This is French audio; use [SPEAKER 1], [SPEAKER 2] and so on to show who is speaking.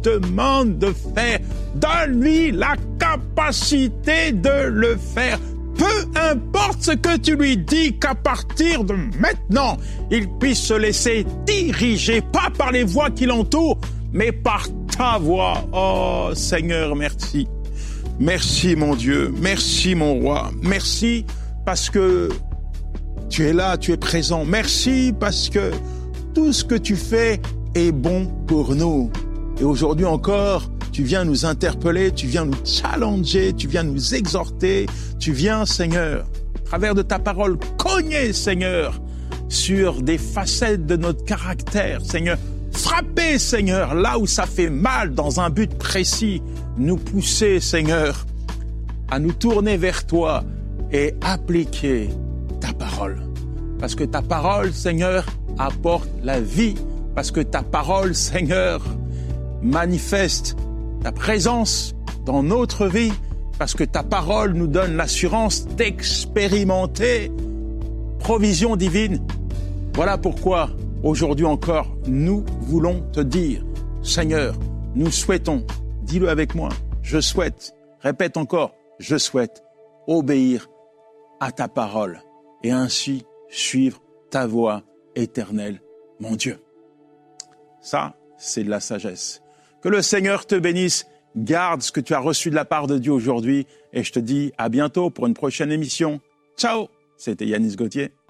[SPEAKER 1] demande de faire. Donne-lui la capacité de le faire. Peu importe ce que tu lui dis, qu'à partir de maintenant, il puisse se laisser diriger, pas par les voix qui l'entourent, mais par ta voix. Oh Seigneur, merci. Merci mon Dieu, merci mon roi. Merci parce que tu es là, tu es présent. Merci parce que tout ce que tu fais est bon pour nous. Et aujourd'hui encore, tu viens nous interpeller, tu viens nous challenger, tu viens nous exhorter, tu viens, Seigneur, à travers de ta parole, cogner, Seigneur, sur des facettes de notre caractère, Seigneur. Frapper, Seigneur, là où ça fait mal, dans un but précis. Nous pousser, Seigneur, à nous tourner vers toi et appliquer ta parole. Parce que ta parole, Seigneur, apporte la vie. Parce que ta parole, Seigneur, manifeste ta présence dans notre vie, parce que ta parole nous donne l'assurance d'expérimenter provision divine. Voilà pourquoi, aujourd'hui encore, nous voulons te dire, Seigneur, nous souhaitons, dis-le avec moi, je souhaite, répète encore, je souhaite obéir à ta parole et ainsi suivre ta voie éternelle, mon Dieu. Ça, c'est de la sagesse. Que le Seigneur te bénisse, garde ce que tu as reçu de la part de Dieu aujourd'hui et je te dis à bientôt pour une prochaine émission. Ciao, c'était Yanis Gauthier.